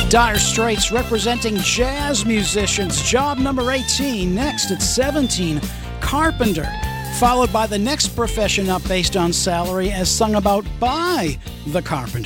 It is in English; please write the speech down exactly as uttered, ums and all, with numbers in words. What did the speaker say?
Dire Straits representing jazz musicians. Job number eighteen. Next at seventeen, Carpenter. Followed by the next profession up based on salary as sung about by the Carpenters.